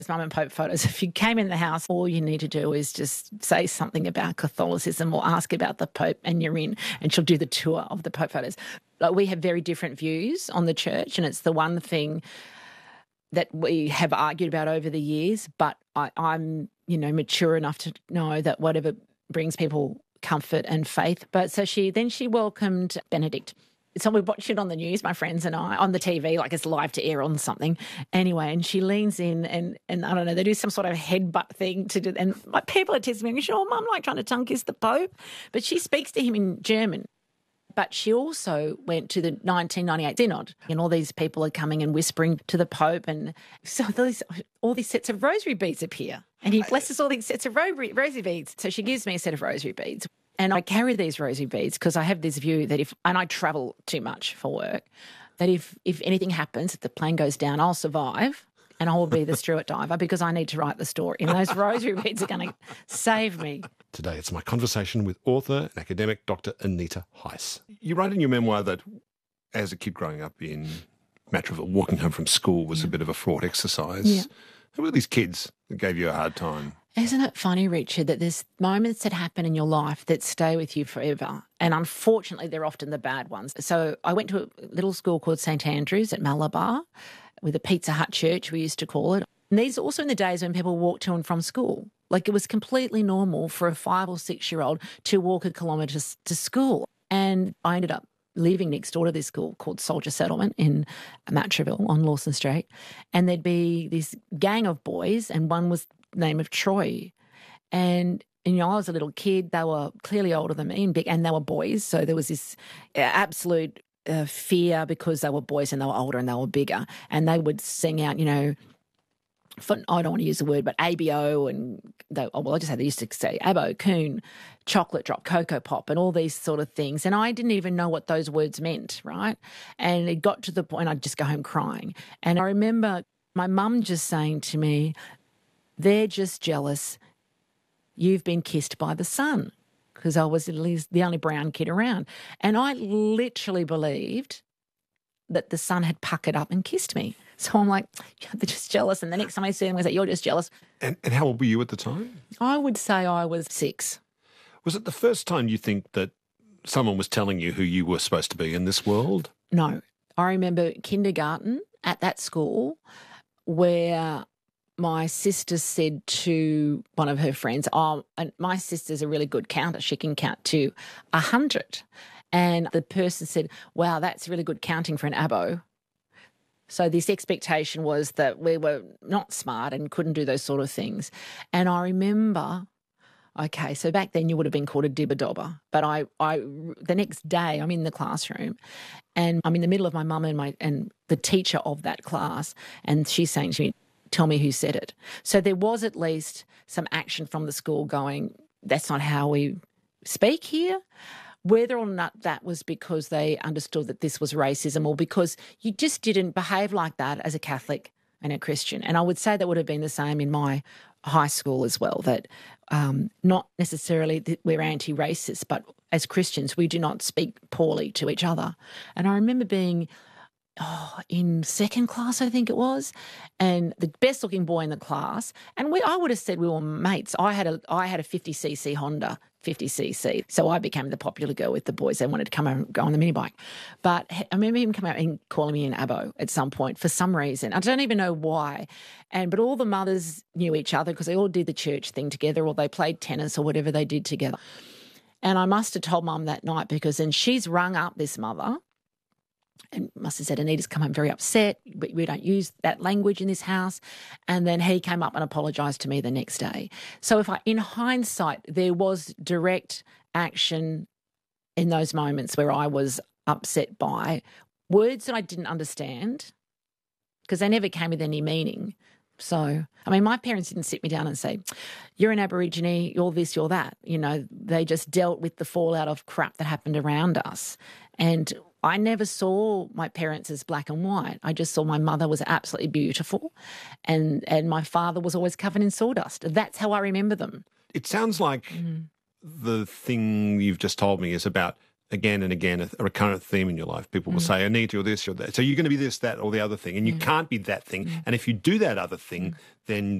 Mum and Pope photos. If you came in the house, all you need to do is just say something about Catholicism or ask about the Pope and you're in, and she'll do the tour of the Pope photos. Like, we have very different views on the church, and it's the one thing that we have argued about over the years, but I'm, mature enough to know that whatever brings people comfort and faith. But so she welcomed Benedict. So we watched it on the news, my friends and I, on the TV, like it's live to air on something. Anyway, and she leans in and I don't know, they do some sort of headbutt thing to do, and like people are texting me, oh, Mum, like trying to tongue kiss the Pope. But she speaks to him in German. But she also went to the 1998 Synod, and all these people are coming and whispering to the Pope, and so all these sets of rosary beads appear, and he blesses all these sets of rosary beads. So she gives me a set of rosary beads, and I carry these rosary beads because I have this view that and I travel too much for work, that if anything happens, if the plane goes down, I'll survive. And I will be the Stuart diver because I need to write the story. And those rosary beads are going to save me. Today, it's my conversation with author and academic Dr. Anita Heiss. You write in your memoir that as a kid growing up in Matraville, walking home from school was a bit of a fraught exercise. Yeah. Who were these kids that gave you a hard time? Isn't it funny, Richard, that there's moments that happen in your life that stay with you forever? And unfortunately, they're often the bad ones. So I went to a little school called St Andrews at Malabar, with a Pizza Hut church, we used to call it. And these are also in the days when people walked to and from school. Like, it was completely normal for a 5 or 6-year-old to walk a kilometre to school. And I ended up living next door to this school called Soldier Settlement in Matraville on Lawson Street. And there'd be this gang of boys, and one was the name of Troy. And I was a little kid. They were clearly older than me and they were boys. So there was this absolute fear because they were boys and they were older and they were bigger, and they would sing out, I don't want to use the word, but ABO, and I just had, they used to say Abo, Coon, Chocolate Drop, Cocoa Pop, and all these sort of things. And I didn't even know what those words meant, right? And it got to the point I'd just go home crying. And I remember my mum just saying to me, they're just jealous you've been kissed by the sun, because I was at least the only brown kid around. And I literally believed that the sun had puckered up and kissed me. So I'm like, they're just jealous. And the next time I see them, I say, you're just jealous. And how old were you at the time? I would say I was 6. Was it the first time you think that someone was telling you who you were supposed to be in this world? No. I remember kindergarten at that school where my sister said to one of her friends, and my sister's a really good counter. She can count to 100. And the person said, wow, that's really good counting for an abo. So this expectation was that we were not smart and couldn't do those sort of things. And I remember, okay, so back then you would have been called a dibber-dobber. But the next day I'm in the classroom and I'm in the middle of my mum and the teacher of that class, and she's saying to me, tell me who said it. So there was at least some action from the school going, that's not how we speak here. Whether or not that was because they understood that this was racism or because you just didn't behave like that as a Catholic and a Christian. And I would say that would have been the same in my high school as well, that not necessarily that we're anti-racist, but as Christians we do not speak poorly to each other. And I remember being in second class, I think it was, and the best looking boy in the class, and I would have said we were mates. I had a 50cc Honda 50cc, so I became the popular girl with the boys. They wanted to come over and go on the mini bike. But I remember him coming out and calling me an abo at some point for some reason. I don't even know why. But all the mothers knew each other because they all did the church thing together, or they played tennis or whatever they did together. And I must have told Mum that night, because then she's rung up this mother and must have said, Anita's come home very upset. We don't use that language in this house. And then he came up and apologised to me the next day. So in hindsight, there was direct action in those moments where I was upset by words that I didn't understand because they never came with any meaning. So, my parents didn't sit me down and say, you're an Aborigine, you're this, you're that. They just dealt with the fallout of crap that happened around us. And I never saw my parents as black and white. I just saw my mother was absolutely beautiful and my father was always covered in sawdust. That's how I remember them. It sounds like the thing you've just told me is about again and again, a recurrent theme in your life. People will say, Anita, you're this, you're that. So you're going to be this, that, or the other thing. And you can't be that thing. And if you do that other thing, then